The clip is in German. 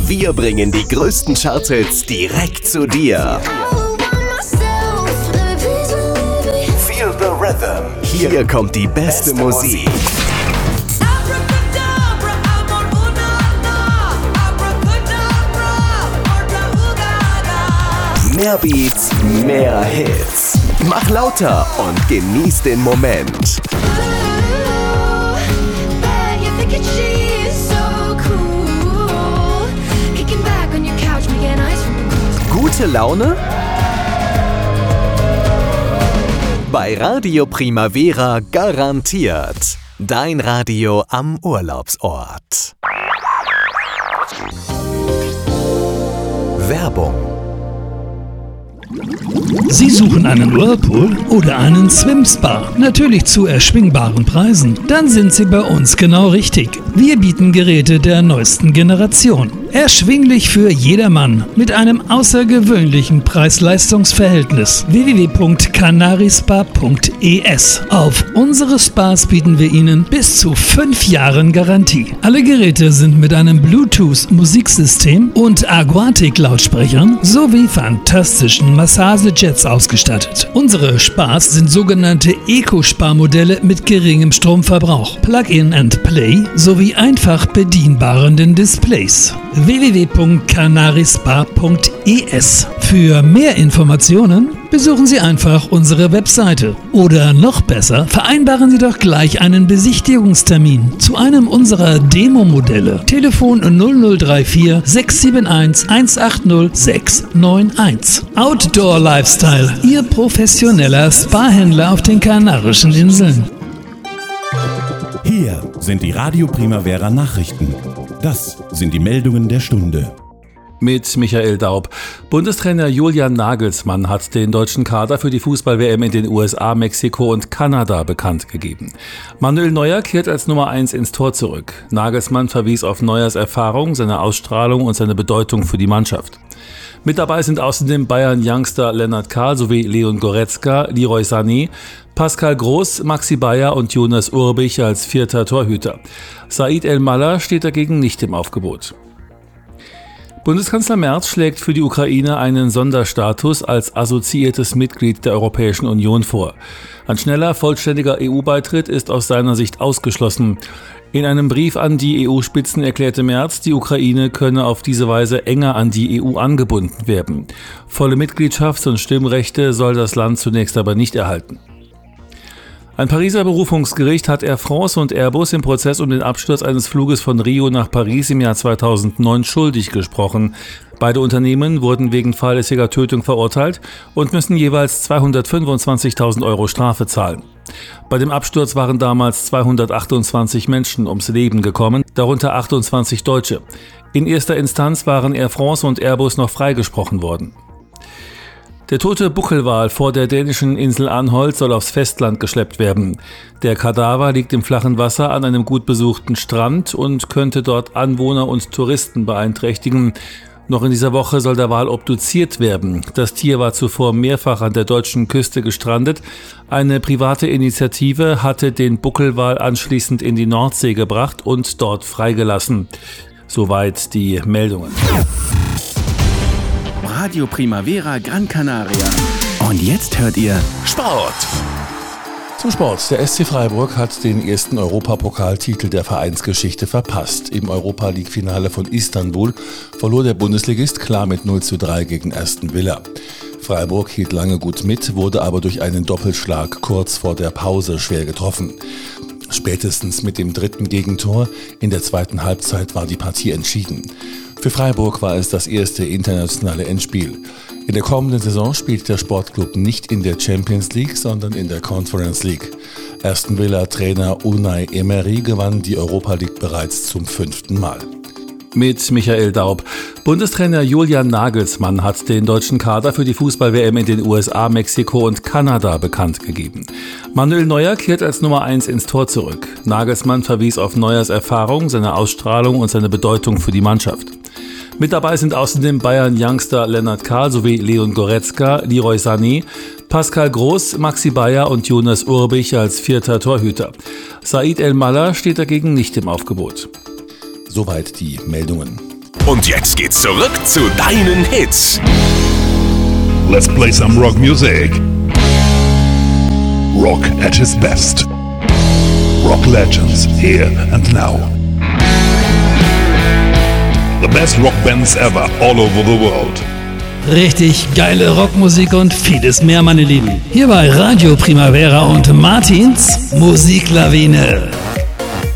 Wir bringen die größten Charts direkt zu dir. Feel the Rhythm. Hier kommt die beste Musik. Mehr Beats, mehr Hits. Mach lauter und genieß den Moment. Gute Laune? Bei Radio Primavera garantiert. Dein Radio am Urlaubsort. Werbung. Sie suchen einen Whirlpool oder einen Swim-Spa, natürlich zu erschwingbaren Preisen? Dann sind Sie bei uns genau richtig. Wir bieten Geräte der neuesten Generation. Erschwinglich für jedermann mit einem außergewöhnlichen Preis-Leistungs-Verhältnis. www.canarispa.es. Auf unsere Spas bieten wir Ihnen bis zu 5 Jahren Garantie. Alle Geräte sind mit einem Bluetooth-Musiksystem und Aquatic-Lautsprechern sowie fantastischen Massagejets ausgestattet. Unsere Spas sind sogenannte Eco-Spa-Modelle mit geringem Stromverbrauch, Plug-in and Play sowie einfach bedienbaren Displays. www.canarispa.es. Für mehr Informationen besuchen Sie einfach unsere Webseite. Oder noch besser, vereinbaren Sie doch gleich einen Besichtigungstermin zu einem unserer Demo-Modelle. Telefon 0034 671 180 691. Outdoor Lifestyle, Ihr professioneller Spa-Händler auf den Kanarischen Inseln. Hier sind die Radio Primavera Nachrichten. Das sind die Meldungen der Stunde. Mit Michael Daub. Bundestrainer Julian Nagelsmann hat den deutschen Kader für die Fußball-WM in den USA, Mexiko und Kanada bekannt gegeben. Manuel Neuer kehrt als Nummer 1 ins Tor zurück. Nagelsmann verwies auf Neuers Erfahrung, seine Ausstrahlung und seine Bedeutung für die Mannschaft. Mit dabei sind außerdem Bayern-Youngster Lennart Kahl sowie Leon Goretzka, Leroy Sané, Pascal Groß, Maxi Bayer und Jonas Urbich als 4. Torhüter. Said El-Mallah steht dagegen nicht im Aufgebot. Bundeskanzler Merz schlägt für die Ukraine einen Sonderstatus als assoziiertes Mitglied der Europäischen Union vor. Ein schneller, vollständiger EU-Beitritt ist aus seiner Sicht ausgeschlossen. In einem Brief an die EU-Spitzen erklärte Merz, die Ukraine könne auf diese Weise enger an die EU angebunden werden. Volle Mitgliedschafts- und Stimmrechte soll das Land zunächst aber nicht erhalten. Ein Pariser Berufungsgericht hat Air France und Airbus im Prozess um den Absturz eines Fluges von Rio nach Paris im Jahr 2009 schuldig gesprochen. Beide Unternehmen wurden wegen fahrlässiger Tötung verurteilt und müssen jeweils 225.000 € Strafe zahlen. Bei dem Absturz waren damals 228 Menschen ums Leben gekommen, darunter 28 Deutsche. In erster Instanz waren Air France und Airbus noch freigesprochen worden. Der tote Buckelwal vor der dänischen Insel Anholt soll aufs Festland geschleppt werden. Der Kadaver liegt im flachen Wasser an einem gut besuchten Strand und könnte dort Anwohner und Touristen beeinträchtigen. Noch in dieser Woche soll der Wal obduziert werden. Das Tier war zuvor mehrfach an der deutschen Küste gestrandet. Eine private Initiative hatte den Buckelwal anschließend in die Nordsee gebracht und dort freigelassen. Soweit die Meldungen. Radio Primavera Gran Canaria. Und jetzt hört ihr Sport. Zum Sport. Der SC Freiburg hat den ersten Europapokaltitel der Vereinsgeschichte verpasst. Im Europa-League-Finale von Istanbul verlor der Bundesligist klar mit 0:3 gegen Aston Villa. Freiburg hielt lange gut mit, wurde aber durch einen Doppelschlag kurz vor der Pause schwer getroffen. Spätestens mit dem 3. Gegentor in der zweiten Halbzeit war die Partie entschieden. Für Freiburg war es das erste internationale Endspiel. In der kommenden Saison spielt der Sportclub nicht in der Champions League, sondern in der Conference League. Aston Villa-Trainer Unai Emery gewann die Europa League bereits zum 5. Mal. Mit Michael Daub. Bundestrainer Julian Nagelsmann hat den deutschen Kader für die Fußball-WM in den USA, Mexiko und Kanada bekannt gegeben. Manuel Neuer kehrt als Nummer 1 ins Tor zurück. Nagelsmann verwies auf Neuers Erfahrung, seine Ausstrahlung und seine Bedeutung für die Mannschaft. Mit dabei sind außerdem Bayern-Youngster Lennart Kahl sowie Leon Goretzka, Leroy Sané, Pascal Groß, Maxi Bayer und Jonas Urbich als 4. Torhüter. Said El-Mallah steht dagegen nicht im Aufgebot. Soweit die Meldungen. Und jetzt geht's zurück zu deinen Hits. Let's play some rock music. Rock at his best. Rock legends, here and now. The best rock bands ever, all over the world. Richtig geile Rockmusik und vieles mehr, meine Lieben. Hier bei Radio Primavera und Martins Musiklawine.